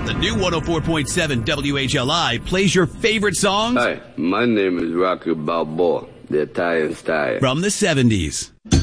The new 104.7 WHLI plays your favorite songs. Hi, my name is Rocky Balboa, the Italian Stallion. From the 70s.